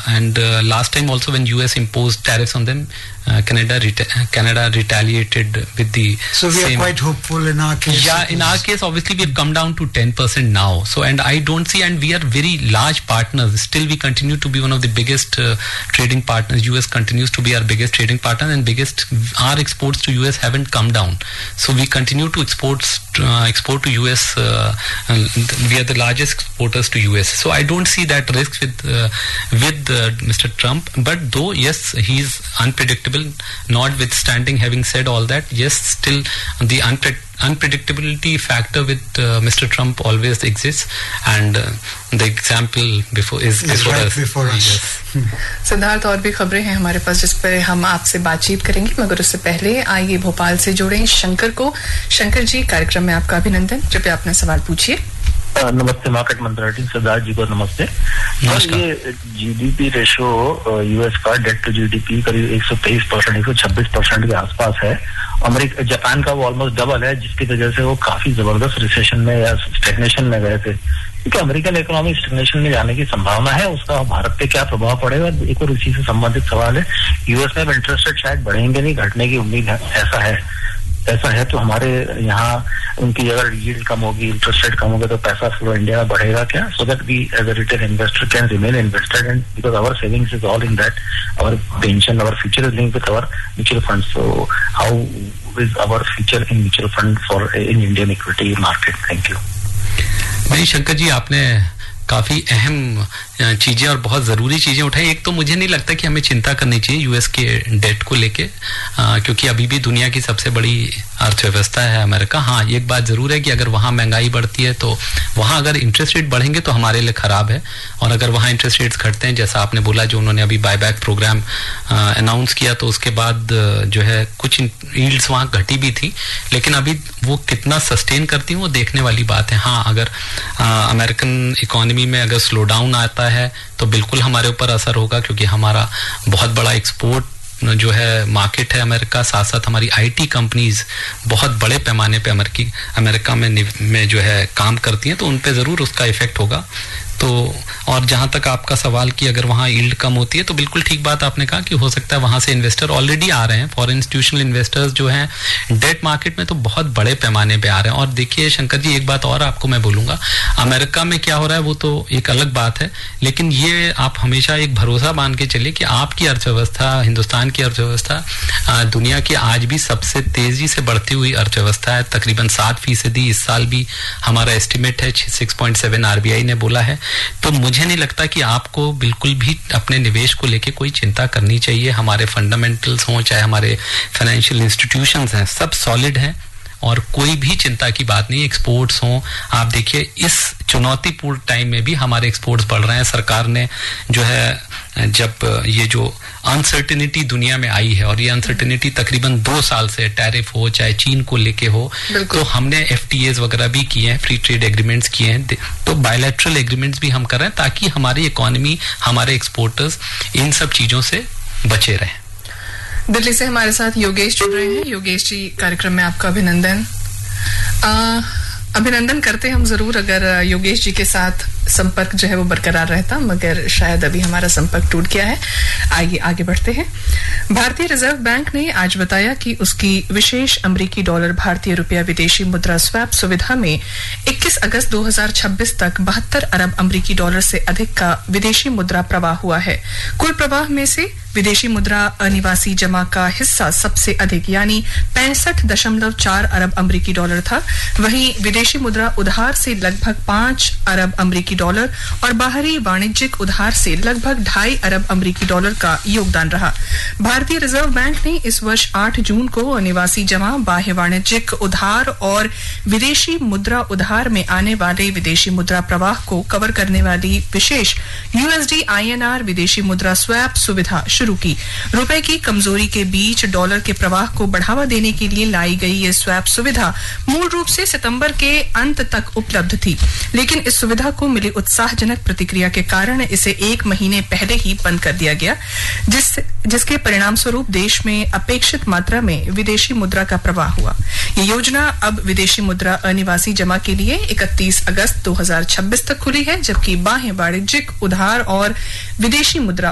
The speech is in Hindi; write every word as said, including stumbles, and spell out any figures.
and uh, last time also when U S imposed tariffs on them, uh, Canada reta- Canada retaliated with the so we same. Are quite hopeful in our case. Yeah, in our case obviously we've come down to ten percent now, so and I don't see, and we are very large partners still. We continue to be one of the biggest uh, trading partners. U S continues to be our biggest trading partner, and biggest our exports to U S haven't come down, so we continue to export uh, export to U S. Uh, we are the largest exporters to U S, so I don't see that risk with uh, with uh, Mister Trump. But though yes, he's unpredictable. Notwithstanding, having said all that, yes, still the unpre- unpredictability factor with uh, Mister Trump always exists, and uh, the example before is, is before right us. Before us. Yes. Siddharth, और भी खबरें हैं हमारे पास जिस पर हम आपसे बातचीत करेंगे, मगर उससे पहले आइए भोपाल से जोड़ें शंकर को। शंकर जी, कार्यक्रम में आपका अभिनंदन। कृपया अपना सवाल पूछिए। नमस्ते मार्केट मंत्रालय, सिद्धार्थ जी को नमस्ते। ये जीडीपी रेशो यूएस का डेट टू जीडीपी करीब एक सौ तेईस परसेंट एक सौ छब्बीस परसेंट के आसपास है। अमेरिका जापान का वो ऑलमोस्ट डबल है, जिसकी वजह से वो काफी जबरदस्त रिसेशन में या स्टैग्नेशन में गए थे। क्योंकि अमेरिकन इकोनॉमी स्टैग्नेशन में जाने की संभावना है, उसका भारत पे क्या प्रभाव पड़ेगा? एक और इसी से संबंधित सवाल है, यूएस में इंटरेस्ट रेट शायद बढ़ेंगे नहीं, घटने की उम्मीद है, ऐसा है ऐसा है तो हमारे यहाँ उनकी अगर यील्ड कम होगी, इंटरेस्ट रेट कम होगा, तो पैसा फ्लो इंडिया में बढ़ेगा क्या? So that we as a retail investor can remain invested, and because our savings is all in that, our pension, our future is linked with our mutual fund. So how is our future in mutual fund for in Indian equity market? Thank you. नहीं शंकर जी, आपने काफी अहम चीजें और बहुत जरूरी चीजें उठाई। एक तो मुझे नहीं लगता कि हमें चिंता करनी चाहिए यूएस के डेट को लेके, क्योंकि अभी भी दुनिया की सबसे बड़ी अर्थव्यवस्था है अमेरिका। हाँ, एक बात जरूर है कि अगर वहां महंगाई बढ़ती है तो वहां अगर इंटरेस्ट रेट बढ़ेंगे तो हमारे लिए खराब है, और अगर वहां इंटरेस्ट रेट्स घटते हैं, जैसा आपने बोला, जो उन्होंने अभी बायबैक प्रोग्राम अनाउंस किया, तो उसके बाद जो है कुछ यील्ड्स वहां घटी भी थी, लेकिन अभी वो कितना सस्टेन करती है वो देखने वाली बात है। हाँ, अगर अमेरिकन इकोनॉमी में अगर स्लो डाउन आता है तो बिल्कुल हमारे ऊपर असर होगा, क्योंकि हमारा बहुत बड़ा एक्सपोर्ट जो है मार्केट है अमेरिका, साथ साथ हमारी आईटी कंपनीज बहुत बड़े पैमाने पे अमेरिकी अमेरिका में में जो है काम करती हैं, तो उन पे जरूर उसका इफेक्ट होगा। तो और जहां तक आपका सवाल कि अगर वहां यील्ड कम होती है, तो बिल्कुल ठीक बात आपने कहा कि हो सकता है वहां से इन्वेस्टर ऑलरेडी आ रहे हैं, फॉरेन इंस्टीट्यूशनल इन्वेस्टर्स जो हैं डेट मार्केट में तो बहुत बड़े पैमाने पे आ रहे हैं। और देखिए शंकर जी, एक बात और आपको मैं बोलूंगा, अमेरिका में क्या हो रहा है वो तो एक अलग बात है, लेकिन ये आप हमेशा एक भरोसा मान के चलिए कि आपकी अर्थव्यवस्था, हिंदुस्तान की अर्थव्यवस्था दुनिया की आज भी सबसे तेजी से बढ़ती हुई अर्थव्यवस्था है, तकरीबन सात फीसदी इस साल भी हमारा एस्टिमेट है, सिक्स पॉइंट सेवन आरबीआई ने बोला है। तो मुझे नहीं लगता कि आपको बिल्कुल भी अपने निवेश को लेके कोई चिंता करनी चाहिए। हमारे फंडामेंटल्स हों, चाहे हमारे फाइनेंशियल इंस्टीट्यूशंस हैं, सब सॉलिड हैं और कोई भी चिंता की बात नहीं। एक्सपोर्ट्स हों, आप देखिए इस चुनौतीपूर्ण टाइम में भी हमारे एक्सपोर्ट्स बढ़ रहे हैं। सरकार ने जो है जब ये जो अनसर्टेनिटी दुनिया में आई है, और ये अनसर्टेनिटी तकरीबन दो साल से, टैरिफ हो चाहे चीन को लेके हो, तो हमने एफटीएज वगैरह भी किए हैं, फ्री ट्रेड एग्रीमेंट्स किए हैं, तो बायलैटरल एग्रीमेंट्स भी हम कर रहे हैं ताकि हमारी इकोनॉमी, हमारे एक्सपोर्टर्स इन सब चीजों से बचे रहें। दिल्ली से हमारे साथ योगेश जुड़ रहे हैं। योगेश जी, कार्यक्रम में आपका अभिनंदन। आ, अभिनंदन करते हम जरूर अगर योगेश जी के साथ संपर्क जो है वो बरकरार रहता, मगर शायद अभी हमारा संपर्क टूट गया है। आइए आगे बढ़ते हैं। भारतीय रिजर्व बैंक ने आज बताया कि उसकी विशेष अमेरिकी डॉलर भारतीय रुपया विदेशी मुद्रा स्वैप सुविधा में इक्कीस अगस्त दो हज़ार छब्बीस तक बहत्तर अरब अमेरिकी डॉलर से अधिक का विदेशी मुद्रा प्रवाह हुआ है। कुल प्रवाह में से विदेशी मुद्रा अनिवासी जमा का हिस्सा सबसे अधिक यानी पैंसठ दशमलव चार अरब अमेरिकी डॉलर था। वहीं विदेशी मुद्रा उधार से लगभग पांच अरब अमेरिकी डॉलर और बाहरी वाणिज्यिक उधार से लगभग ढाई अरब अमेरिकी डॉलर का योगदान रहा। भारतीय रिजर्व बैंक ने इस वर्ष आठ जून को अनिवासी जमा, बाह्य वाणिज्यिक उधार और विदेशी मुद्रा उधार में आने वाले विदेशी मुद्रा प्रवाह को कवर करने वाली विशेष यूएसडी आईएनआर विदेशी मुद्रा स्वैप सुविधा शुरू की। रुपए की कमजोरी के बीच डॉलर के प्रवाह को बढ़ावा देने के लिए लाई गई ये स्वैप सुविधा मूल रूप से सितंबर के अंत तक उपलब्ध थी, लेकिन इस सुविधा को मिली उत्साहजनक प्रतिक्रिया के कारण इसे एक महीने पहले ही बंद कर दिया गया, जिस जिसके परिणाम स्वरूप देश में अपेक्षित मात्रा में विदेशी मुद्रा का प्रवाह हुआ। ये योजना अब विदेशी मुद्रा अनिवासी जमा के लिए इकतीस अगस्त दो हज़ार छब्बीस तक खुली है, जबकि बाह्य वाणिज्यिक उधार और विदेशी मुद्रा